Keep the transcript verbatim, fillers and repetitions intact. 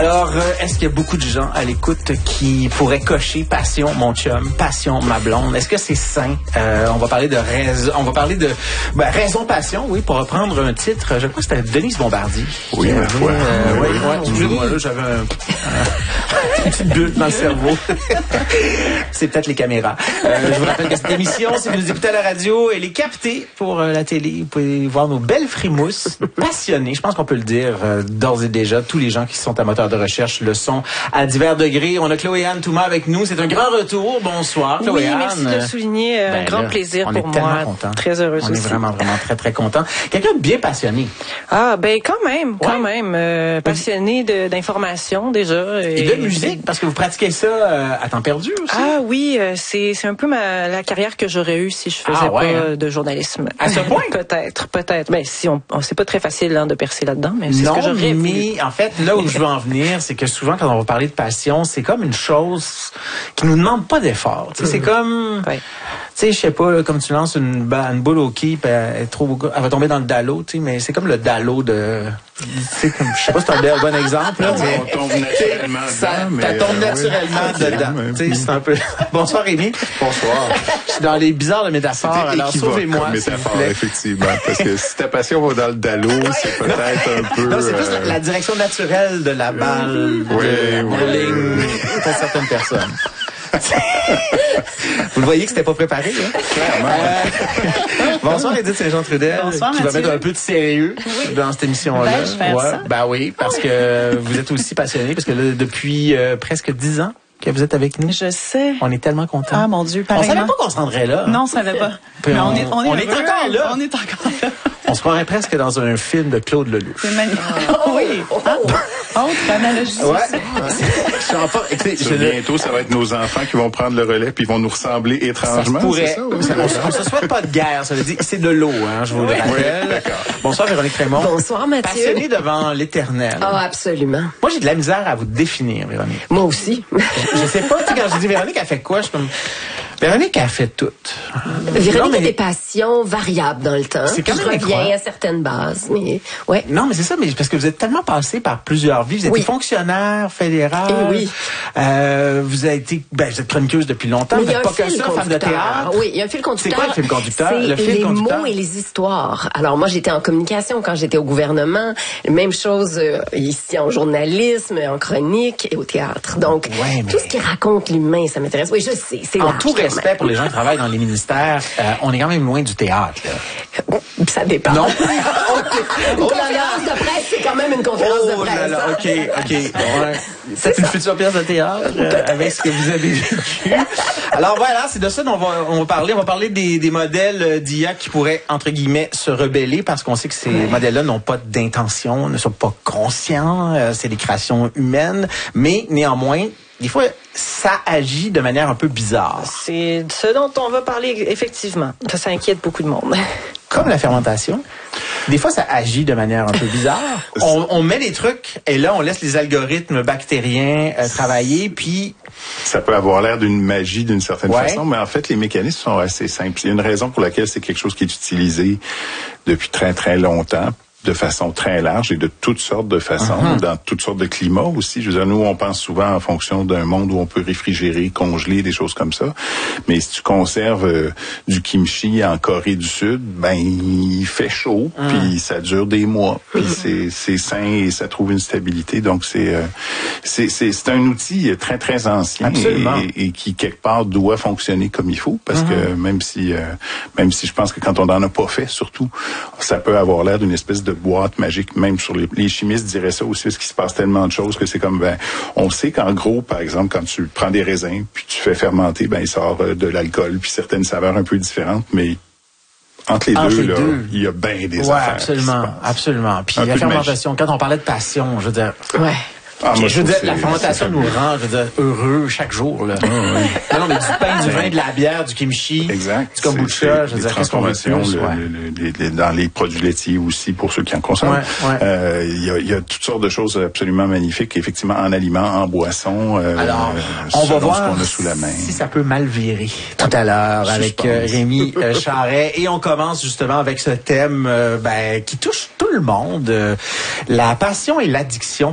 Alors, euh, est-ce qu'il y a beaucoup de gens à l'écoute qui pourraient cocher passion, mon chum, passion, ma blonde? Est-ce que c'est sain? Euh, on va parler de raison, on va parler de ben, raison, passion, oui, pour reprendre un titre. Je crois que c'était Denise Bombardier. Oui, ma foi. Euh, oui, oui, oui. Excusez-moi, là, j'avais un, un, une petite bulle dans le cerveau. C'est peut-être les caméras. Euh, je vous rappelle que cette émission, si vous nous écoutez à la radio, elle est captée pour euh, la télé. Vous pouvez voir nos belles frimousses, passionnées. Je pense qu'on peut le dire euh, d'ores et déjà. Tous les gens qui sont amateurs de recherche le sont à divers degrés. On a Chloé-Anne Touma avec nous. C'est un grand retour. Bonsoir, Chloé-Anne. Oui, merci de le souligner. Un ben grand là, plaisir pour moi. Content. Très heureuse on aussi. On est vraiment, vraiment très, très content. Quelqu'un de bien passionné. Ah, ben quand même, quand ouais. même. Euh, passionné de, d'information déjà. Et, et de musique, parce que vous pratiquez ça euh, à temps perdu aussi. Ah oui, euh, c'est, c'est un peu ma, la carrière que j'aurais eue si je faisais ah, ouais, pas hein? de journalisme. À ce point? Peut-être, peut-être. Ben si on, on c'est pas très facile hein, de percer là-dedans, mais c'est non, ce que j'aurais mais voulu. En fait, là où je veux en venir, c'est que souvent quand on va parler de passion, c'est comme une chose qui nous demande pas d'effort. Tu sais, c'est comme, ouais. tu sais, je sais pas, là, comme tu lances une, une boule au quai, puis elle, est trop, elle va tomber dans le dallo, tu sais, mais c'est comme le dallo de, tu sais, comme, je sais pas si c'est un bon exemple, là, mais on tombe naturellement ça, dedans, mais ça tombe naturellement oui. dedans. Tu sais, c'est un peu. Bonsoir Rémi. Bonsoir. Je suis dans les bizarres de métaphores, alors sauvez-moi. Métaphore, effectivement, parce que si ta passion va dans le dallo, c'est peut-être un peu. Non, c'est plus euh... la direction naturelle de la balle, oui, de oui, bowling oui. pour certaines personnes. Vous le voyez que c'était pas préparé, hein? Euh, bonsoir Edith Saint-Jean-Trudel. Bonsoir qui Mathieu. va mettre un peu de sérieux oui. dans cette émission-là. Ben, je vais ouais. ça. Ben oui, parce que vous êtes aussi passionné, parce que là, depuis euh, presque dix ans que vous êtes avec nous. Je sais. On est tellement contents. Ah mon Dieu, pareillement. On savait pas qu'on se rendrait là. Non, on savait pas. Mais on, on est, on est, on est encore là. On est encore là. On se croirait presque dans un film de Claude Lelouch. C'est magnifique. Oh, oui. Oh. Ah, autre analogie. Ouais. Je suis pas, écoutez, je bientôt, ça va être nos enfants qui vont prendre le relais puis ils vont nous ressembler étrangement. Ça pourrait. C'est ça, oui. ça, on, on se souhaite pas de guerre, ça veut dire c'est de l'eau, hein, je vous oui. le rappelle. Oui, d'accord. Bonsoir Véronique Raymond. Bonsoir Mathieu. Passionnée devant l'éternel. Ah, oh, absolument. Moi, j'ai de la misère à vous définir, Véronique. Moi aussi. je, je sais pas, tu sais, quand je dis Véronique, elle fait quoi? Je suis comme... Véronique a fait tout. Véronique non, mais... a des passions variables dans le temps. C'est quand même je reviens à certaines bases, mais ouais. Non, mais c'est ça, mais parce que vous êtes tellement passé par plusieurs vies. Vous êtes oui. fonctionnaire fédéral. Et oui. Euh, vous avez été, ben, vous êtes chroniqueuse depuis longtemps. Mais il y a pas un fil que ça, femme de théâtre. Oui, il y a un fil conducteur. C'est quoi le fil conducteur? C'est le fil les conducteur? mots et les histoires. Alors moi, j'étais en communication quand j'étais au gouvernement. Même chose euh, ici en journalisme, en chronique et au théâtre. Donc ouais, mais... tout ce qui raconte l'humain, ça m'intéresse. Oui, je sais. C'est en large, tout respect même. Pour les gens qui travaillent dans les ministères, euh, on est quand même loin du théâtre. Là. Ça dépend. Non. Une conférence de presse, c'est quand même une conférence oh de presse. Là là, ok, ok. Ouais. C'est une future pièce de théâtre euh, avec ce que vous avez vécu. Alors voilà, c'est de ça dont on va, on va parler. On va parler des, des modèles d'I A qui pourraient, entre guillemets, se rebeller parce qu'on sait que ces ouais. modèles-là n'ont pas d'intention, ne sont pas conscients. Euh, c'est des créations humaines. Mais néanmoins, des fois, ça agit de manière un peu bizarre. C'est ce dont on va parler, effectivement. Ça, ça inquiète beaucoup de monde. Comme la fermentation. Des fois, ça agit de manière un peu bizarre. On, on met des trucs et là, on laisse les algorithmes bactériens euh, travailler, puis... Ça peut avoir l'air d'une magie d'une certaine ouais. façon, mais en fait, les mécanismes sont assez simples. Il y a une raison pour laquelle c'est quelque chose qui est utilisé depuis très, très longtemps, de façon très large et de toutes sortes de façons, uh-huh. dans toutes sortes de climats aussi. Je veux dire, nous, on pense souvent en fonction d'un monde où on peut réfrigérer, congeler, des choses comme ça. Mais si tu conserves euh, du kimchi en Corée du Sud, ben il fait chaud, uh-huh. puis ça dure des mois, puis uh-huh. c'est c'est sain et ça trouve une stabilité. Donc c'est euh, c'est c'est c'est un outil très très ancien et, et, et qui quelque part doit fonctionner comme il faut, parce uh-huh. que même si euh, même si je pense que quand on n'en a pas fait, surtout, ça peut avoir l'air d'une espèce de boîte magique, même sur les, les chimistes diraient ça aussi, parce qu'il se passe tellement de choses que c'est comme, ben, on sait qu'en gros, par exemple, quand tu prends des raisins, puis tu fais fermenter, ben, il sort euh, de l'alcool, puis certaines saveurs un peu différentes, mais entre les, entre deux, les là, deux, il y a bien des ouais, affaires. Absolument, absolument. Puis un la fermentation, quand on parlait de passion, je veux dire... Ouais. Ah, moi, je veux dire, la fermentation nous rend, je veux dire, heureux chaque jour, là. Ah, oui. Non, non, mais du pain, du vin, de la bière, du kimchi, exact. du kombucha, je veux dire, qu'est-ce qu'on veut plus? Le, ouais. le, le, le, dans les produits laitiers aussi, pour ceux qui en consomment. Ouais, ouais. Euh, il y a, il y a toutes sortes de choses absolument magnifiques, effectivement, en aliments, en boissons. Euh, Alors, on va voir ce qu'on a sous la main. Si ça peut mal virer tout à l'heure avec euh, Rémi euh, Charret. Et on commence justement avec ce thème euh, ben, qui touche tout le monde, euh, la passion et l'addiction.